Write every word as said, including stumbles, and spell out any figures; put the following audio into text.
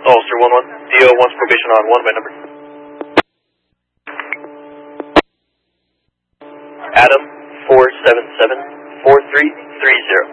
Ulster one one. D O wants probation on one, my number. Adam four seven seven four three three zero.